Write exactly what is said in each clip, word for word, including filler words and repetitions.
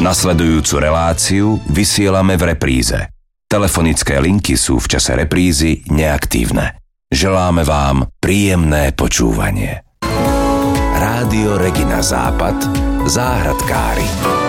Nasledujúcu reláciu vysielame v repríze. Telefonické linky sú v čase reprízy neaktívne. Želáme vám príjemné počúvanie. Rádio Regina Západ, záhradkári.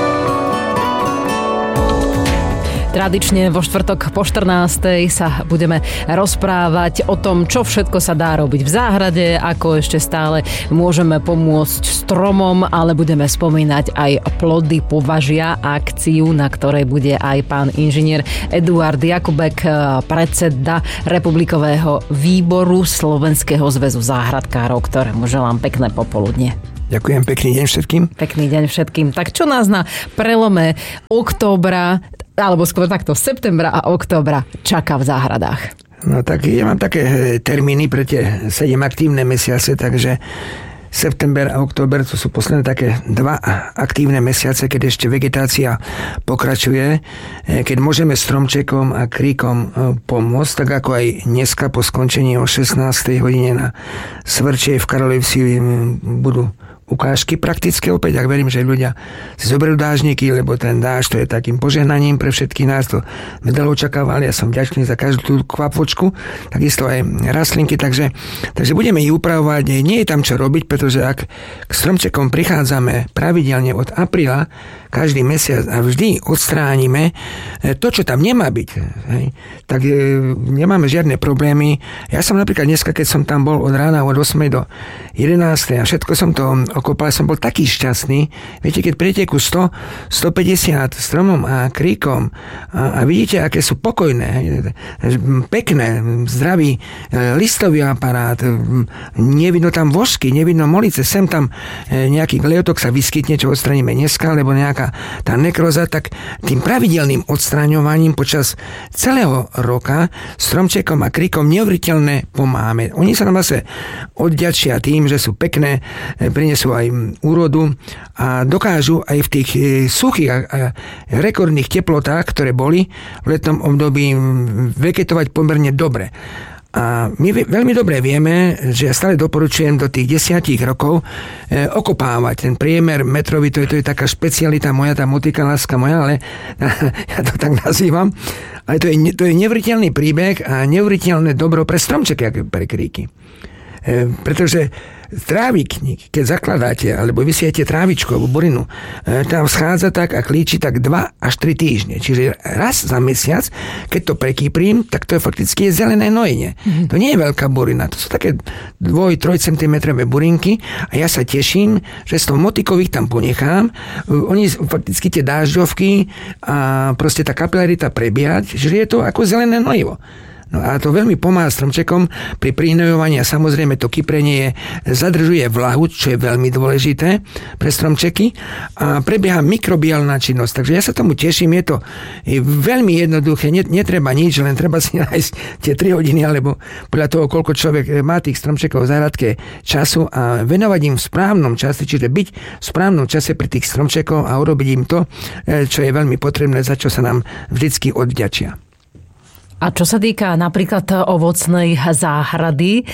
Tradične vo štvrtok po štrnástej sa budeme rozprávať o tom, čo všetko sa dá robiť v záhrade, ako ešte stále môžeme pomôcť stromom, ale budeme spomínať aj plody považia, akciu, na ktorej bude aj pán inžinier Eduard Jakubek, predseda Republikového výboru Slovenského zväzu záhradkárov, ktorému želám pekné popoludne. Ďakujem, pekný deň všetkým. Pekný deň všetkým. Tak čo nás na prelome októbra, alebo skôr takto septembra a októbra čaká v záhradách? No tak ja mám také termíny pre tie sedem aktívne mesiace, takže september a október, to sú posledné také dva aktívne mesiace, keď ešte vegetácia pokračuje, keď môžeme stromčekom a kríkom pomôcť, tak ako aj dneska po skončení o šestnástej hodine na Svrčej v Karolevsi budú ukážky praktické opäť, ak verím, že ľudia si zoberú dážniky, lebo ten dáž to je takým požehnaním pre všetkých nás, to sme dlho očakávali, ja som vďačný za každú tú kvapočku, takisto aj rastlinky, takže, takže budeme ich upravovať, nie je tam čo robiť, pretože ak k stromčekom prichádzame pravidelne od apríla, každý mesiac a vždy odstránime to, čo tam nemá byť, hej, tak e, nemáme žiadne problémy. Ja som napríklad dneska, keď som tam bol od rána od ôsmej do jedenástej a všetko som to okopal, som bol taký šťastný. Viete, keď preteku sto, stopäťdesiat stromom a kríkom a, a vidíte, aké sú pokojné, hej, pekné, zdravý e, listový aparát, e, nevidno tam vosky, nevidno molice, sem tam e, nejaký gleotok sa vyskytne, čo odstraníme dneska, alebo nejaká tá nekroza, tak tým pravidelným odstraňovaním počas celého roka stromčekom a kríkom neuveriteľne pomáhame. Oni sa nám zase odďačia tým, že sú pekné, prinesú aj úrodu a dokážu aj v tých suchých a rekordných teplotách, ktoré boli v letnom období, vegetovať pomerne dobre. A my veľmi dobre vieme, že ja stále doporučujem do tých desiatich rokov e, okopávať. Ten priemer metrový, to je, to je taká špecialita moja, tá motika láska moja, ale ja to tak nazývam. Ale to je, to je neuveriteľný príbeh a neuveriteľné dobro pre stromčeky, ako pre kríky. E, pretože trávik, keď zakladáte, alebo vysiete trávičku alebo burinu, tam schádza tak a klíči tak dva až tri týždne. Čiže raz za mesiac, keď to prekýprím, tak to je fakticky zelené nojenie. Mm-hmm. To nie je veľká burina, to sú také dva až tri centimetrové burinky a ja sa teším, že z toho motikových tam ponechám. Oni fakticky tie dážďovky a proste tá kapilarita prebiehať, že je to ako zelené nojivo. No a to veľmi pomáha stromčekom pri prihnojovaní a samozrejme to kyprenie zadržuje vlahu, čo je veľmi dôležité pre stromčeky a prebieha mikrobiálna činnosť. Takže ja sa tomu teším, je to veľmi jednoduché, netreba nič, len treba si nájsť tie tri hodiny alebo podľa toho, koľko človek má tých stromčekov v záhradke času a venovať im v správnom čase, čiže byť v správnom čase pri tých stromčekov a urobiť im to, čo je veľmi potrebné, za čo sa nám vždycky odďačia. A čo sa týka napríklad ovocnej záhrady,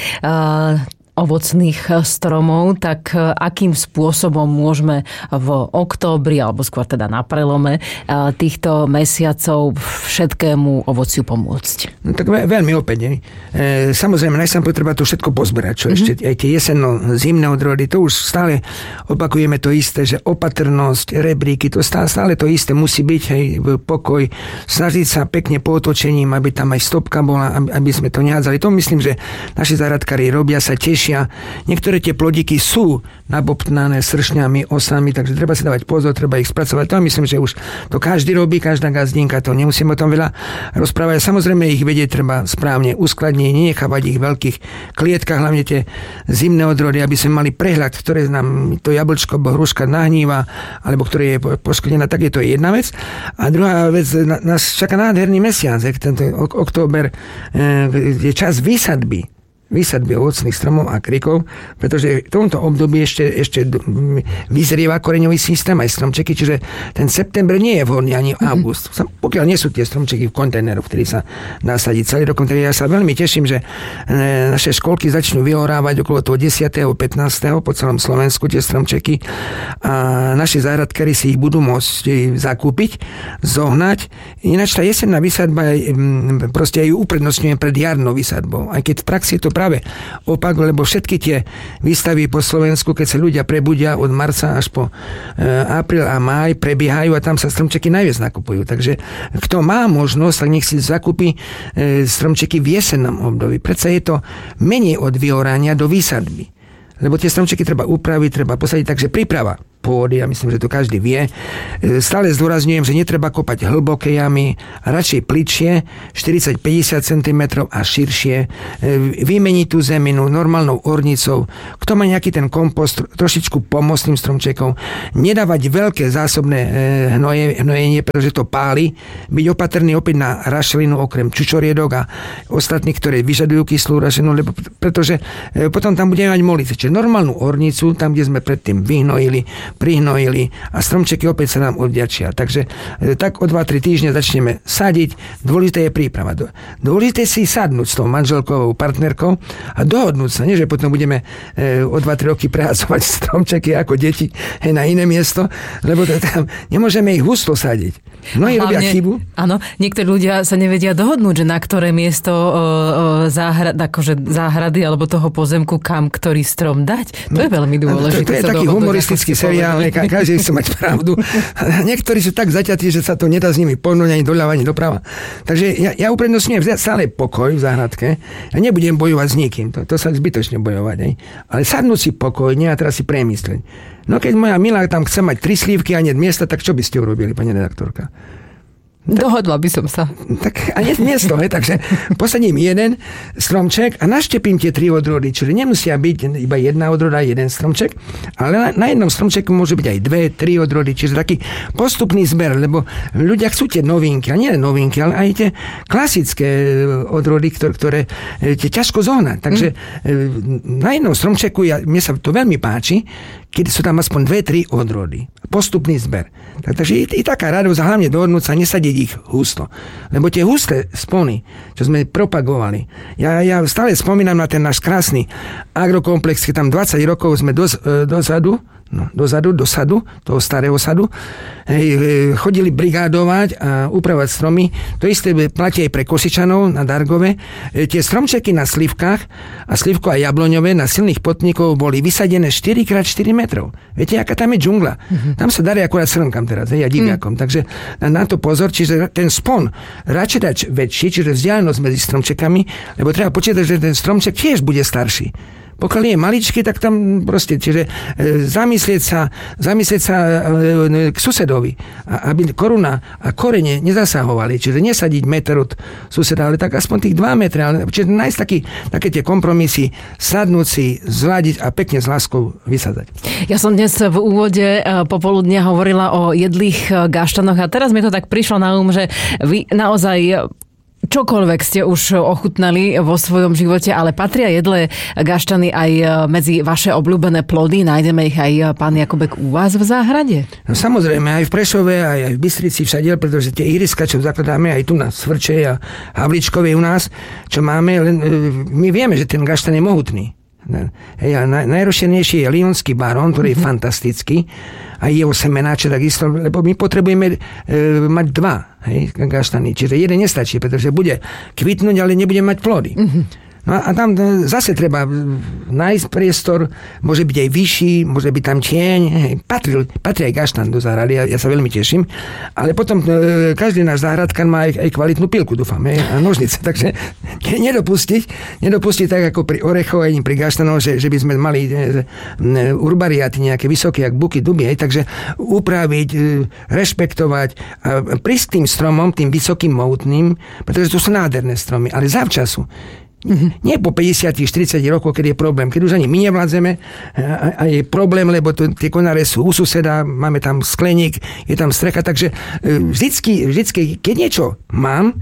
ovocných stromov, tak akým spôsobom môžeme v októbri, alebo skôr teda na prelome týchto mesiacov všetkému ovociu pomôcť? No tak veľmi opäť. Ne? E, samozrejme, najsám potreba to všetko pozberať, čo mm-hmm. ešte aj tie jesenno-zimné odrody, to už stále opakujeme to isté, že opatrnosť, rebríky, to stále, stále to isté musí byť, hej, pokoj, snažiť sa pekne po otočením, aby tam aj stopka bola, aby, aby sme to nehádzali. To myslím, že naši záhradkári robia, sa tešia. Niektoré tie plodiky sú nabobtnané sršňami, osami, takže treba si dávať pozor, treba ich spracovať. To myslím, že už to každý robí, každá gazdinka, to nemusíme o tom veľa rozprávať. Samozrejme ich vedieť treba správne uskladniť, nenechávať ich v veľkých klietkách, hlavne tie zimné odrody, aby sme mali prehľad, ktoré nám to jablčko, alebo hruška nahníva, alebo ktoré je poškodená, tak je to jedna vec. A druhá vec, nás čaká nádherný mesiac, tento október je čas výsadby výsadby ovocných stromov a krikov, pretože v tomto období ešte, ešte vyzrieva koreňový systém aj stromčeky, čiže ten september nie je vhodný ani august. Mm-hmm. Pokiaľ nie sú tie stromčeky v kontajneroch, ktorý sa dá sadiť celý rok. Ja sa veľmi teším, že naše školky začnú vyhorávať okolo toho desiateho pätnásteho po celom Slovensku tie stromčeky a naši záhradkári si ich budú môcť zakúpiť, zohnať. Ináč tá jesenná výsadba proste ju uprednostňujem pred jarnou výsadbou. Aj keď v praxi je to práve opak, lebo všetky tie výstavy po Slovensku, keď sa ľudia prebudia od marca až po e, apríl a máj, prebiehajú a tam sa stromčeky najviac nakupujú. Takže kto má možnosť, tak nech si zakúpi e, stromčeky v jesennom období. Predsa je to menej od vyhorania do výsadby. Lebo tie stromčeky treba upraviť, treba posadiť, takže príprava pôdy, ja myslím, že to každý vie. Stále zdôrazňujem, že netreba kopať hlboké jamy, radšej pličie, štyridsať päťdesiat centimetrov a širšie. Vymeniť tú zeminu normálnou ornicou. Kto má nejaký ten kompost, trošičku pomôcť tým stromčekom. Nedávať veľké zásobné hnoje, hnojenie, pretože to páli. Byť opatrný opäť na rašelinu, okrem čučoriedok a ostatných, ktoré vyžadujú kyslú rašelinu, lebo pretože potom tam budeme mať molice. Čiže normálnu ornicu, tam, kde sme predtým vyhnojili, prihnojili a stromčeky opäť sa nám odďačia. Takže tak o dva tri týždne začneme sadiť. Dôležité je príprava. Dôležité si sadnúť s tou manželkovou partnerkou a dohodnúť sa. Nie, že potom budeme o dva tri roky prehadzovať stromčeky ako deti na iné miesto, lebo tam nemôžeme ich husto sadiť. Mnohí robia chybu. Áno, niektorí ľudia sa nevedia dohodnúť, že na ktoré miesto o, o, záhrad, akože záhrady alebo toho pozemku, kam ktorý strom dať. To je veľmi dôležité. To, to je taký humoristický seriál, každý chce mať pravdu. Niektorí sú tak zaťatí, že sa to nedá s nimi pohnúť ani doľava, ani doprava. Takže ja, ja uprednostňujem stále pokoj v záhradke. Ja nebudem bojovať s nikým. To, to sa zbytočne bojovať. Aj. Ale sadnúť si pokojne a teraz si premyslieť. No keď moja milá tam chce mať tri slívky a nie miesta, tak čo by ste urobili, pani redaktorka? Tak, dohodla by som sa. Tak a nie, nie z toho, takže posadím jeden stromček a naštepím tie tri odrody, čiže nemusia byť iba jedna odroda, jeden stromček, ale na, na jednom stromčeku môže byť aj dve, tri odrody, čiže taký postupný zber, lebo ľudia chcú tie novinky, a nie novinky, ale aj tie klasické odrody, ktoré, ktoré tie ťažko zohnať. Takže mm. na jednom stromčeku, ja, mne sa to veľmi páči, keď sú tam aspoň dve, tri odrody. Postupný zber. Takže i, i taká radosť, hlavne dohodnúť sa, nesadiť ich husto. Lebo tie husté spony, čo sme propagovali, ja, ja stále spomínam na ten náš krásny agrokomplex, keď tam dvadsať rokov sme doz, dozadu, no, dozadu, do sadu, toho starého sadu, hej, chodili brigádovať a upravať stromy. To isté platí aj pre Košičanov na Dargove. Tie stromčeky na slivkách a slivko a jabloňové na silných potníkov boli vysadené štyri krát štyri metrov. Viete, aká tam je džungla? Mm-hmm. Tam sa darí akurát srnkam teraz, hej, a diviakom. Mm. Takže na to pozor, čiže ten spon radšej dať väčší, čiže vzdialenosť medzi stromčekami, lebo treba počítať, že ten stromček tiež bude starší. Pokiaľ je maličký, tak tam proste, čiže e, zamyslieť sa, zamyslieť sa e, k susedovi, a, aby koruna a korene nezasahovali, čiže nesadiť meter od suseda, ale tak aspoň tých dva metre, ale čiže nájsť taký, také tie kompromisy, sadnúť si, zladiť a pekne s láskou vysadzať. Ja som dnes v úvode popoludnia hovorila o jedlých gaštanoch a teraz mi to tak prišlo na um, že vy naozaj čokoľvek ste už ochutnali vo svojom živote, ale patria jedlé gaštany aj medzi vaše obľúbené plody? Nájdeme ich aj, pán Jakubek, u vás v záhrade? No samozrejme, aj v Prešove, aj, aj v Bystrici, všade, pretože tie ihriska, čo zakladáme aj tu na Svrčej a Havličkovej u nás, čo máme, len my vieme, že ten gaštan je mohutný. Hej, a najrozšírenejší je Lyonský barón, ktorý je fantastický, a jeho semenáče takisto, lebo my potrebujeme e, mať dva, hej, gaštany, čiže jeden nestačí, pretože bude kvitnúť, ale nebude mať plody. Mm-hmm. No a tam zase treba nájsť priestor, môže byť aj vyšší, môže byť tam tieň, hej, patrí, patrí aj gaštan do záhrady, ja, ja sa veľmi teším, ale potom e, každý náš záhradkár má aj, aj kvalitnú pilku, dúfam, hej, a nožnice, takže nedopustiť, nedopustiť tak ako pri orechoch, aj pri gaštanoch, že, že by sme mali e, urbariáty nejaké vysoké, jak buky, duby, hej, takže upraviť, e, rešpektovať a prísť k tým stromom, tým vysokým, mohutným, pretože to sú nádherné stromy, ale zavčasu. Mm-hmm. Nie po päťdesiat štyridsať rokov, keď je problém. Keď už ani my nevládzeme a, a je problém, lebo to, tie konáre sú u suseda, máme tam skleník, je tam strecha, takže vždycky, vždycky keď niečo mám,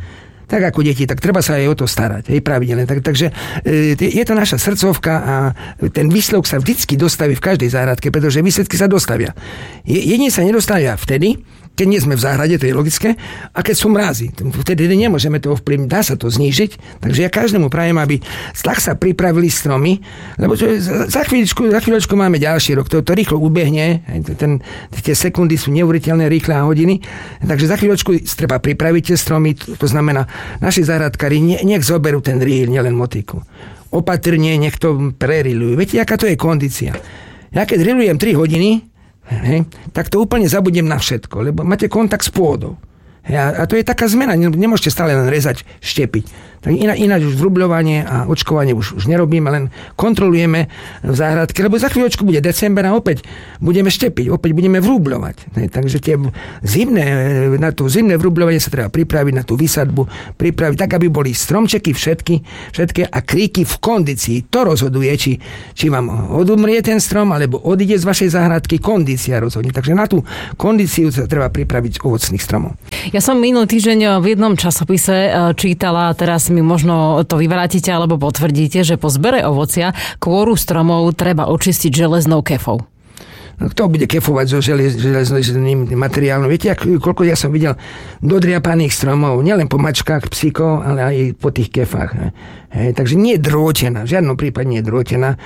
tak ako deti, tak treba sa aj o to starať, hej, pravidelne. Tak, takže e, je to naša srdcovka a ten výsledok sa vždycky dostaví v každej záhradke, pretože výsledky sa dostavia. Jedine sa nedostavia vtedy, keď nie sme v záhrade, to je logické, a keď sú mrazy. Vtedy nemôžeme to ovplyvniť, dá sa to znížiť. Takže ja každému prajem, aby tak sa pripravili stromy, lebo čo, za, chvíľočku, za chvíľočku máme ďalší rok, to, to rýchlo ubehne, ten, tie sekundy sú neuveriteľné rýchle a hodiny, takže za chvíľočku treba pripraviť tie stromy, to, to znamená, naši záhradkári ne, nech zoberú ten rýl, nielen motiku. Opatrne nech to prerilujú. Viete, aká to je kondícia? Ja keď rilujem tri hodiny, hej, tak to úplne zabudnem na všetko, lebo máte kontakt s pôdou. Hej, a to je taká zmena, nemôžete stále len rezať, štepiť. Tak iná, ináč už vrubľovanie a očkovanie už, už nerobíme, len kontrolujeme v záhradke, lebo za chvíľočku bude december a opäť budeme štepiť, opäť budeme vrubľovať. Hej, takže tie zimné, na to zimné vrubľovanie sa treba pripraviť, na tú vysadbu, pripraviť tak, aby boli stromčeky všetky, všetky a kríky v kondícii. To rozhoduje, či, či vám odumrie ten strom, alebo odíde z vašej záhradky, kondícia rozhodne. Takže na tú kondíciu sa treba pripraviť z ovocných stromov. Ja som minulý týždeň v jednom časopise čítala, teraz mi možno to vyvrátite alebo potvrdíte, že po zbere ovocia kôru stromov treba očistiť železnou kefou. No, kto bude kefovať so železným materiálom? Viete, koľko ja som videl dodriapaných stromov, nielen po mačkách, psíkov, ale aj po tých kefách. Hej, takže nie je drôtená, v žiadnom prípade nie je drôtená.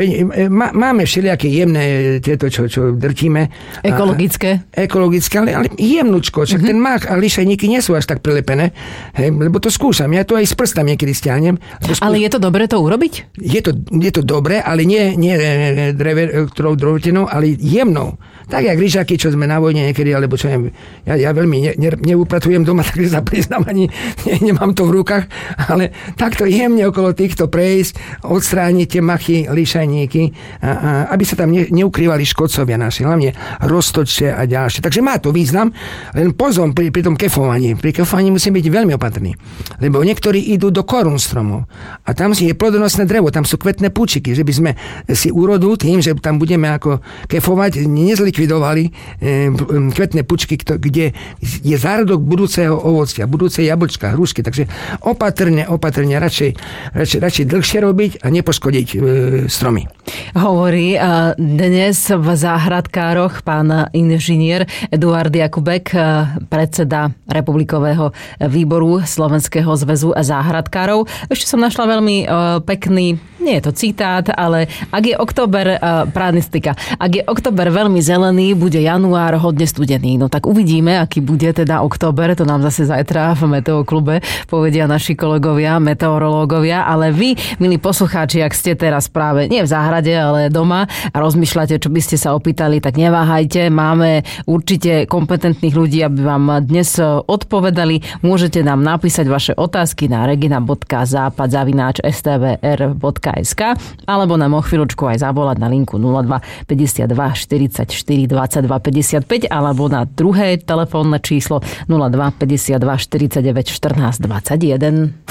Má, máme všelijaké jemné tieto, čo, čo drtíme. Ekologické. A, ekologické, ale, ale jemnúčko. Čak mm-hmm. ten mák a lišejníky nie sú až tak prilepené. Hej, lebo to skúšam. Ja to aj s prstami niekedy stiahnem. Skúšam. Ale je to dobré to urobiť? Je to, je to dobré, ale nie, nie dreve, ktorou drôtenou, ale jemnou. Tak jak ryžaky, čo sme na vojne niekedy, alebo čo neviem, ja, ja veľmi ne, ne, neupratujem doma, takže sa priznám, ani ne, nemám to v rukách, ale takto jemne okolo týchto prejsť, odstrániť tie machy, lišajníky, a, a, aby sa tam ne, neukrývali škodcovia naši, hlavne roztočie a ďalšie. Takže má to význam, len pozor pri, pri tom kefovaní. Pri kefovaní musím byť veľmi opatrný, lebo niektorí idú do korún stromov a tam si je plodonosné drevo, tam sú kvetné púčiky, že by sme si úrodu tým, že tam budeme ako kefovať, nezlikvidovali e, kvetné pučky, kde je zárodok budúceho ovocia, budúcej jablčka, hrušky. Takže opatrne, opatrne, radšej, radšej, radšej dlhšie robiť a nepoškodiť e, stromy. Hovorí e, dnes v záhradkároch pán inžinier Eduard Jakubek, e, predseda Republikového výboru Slovenského zväzu záhradkárov. Ešte som našla veľmi e, pekný, nie je to citát, ale ak je október, e, pránistika, ak je október veľmi zelený, bude január hodne studený. No tak uvidíme, aký bude teda október, to nám zase zajtra v Meteoklube povedia naši kolegovia, meteorológovia, ale vy, milí poslucháči, ak ste teraz práve nie v záhrade, ale doma a rozmýšľate, čo by ste sa opýtali, tak neváhajte, máme určite kompetentných ľudí, aby vám dnes odpovedali. Môžete nám napísať vaše otázky na regina bodka západ zavináč es té vé er bodka es ká alebo nám o chvíľočku aj zavolať na linku nula dva päťdesiatdva štyridsaťštyri dvadsaťdva päťdesiatpäť alebo na druhé telefónne číslo nula dva päťdesiatdva štyridsaťdeväť štrnásť dvadsaťjeden.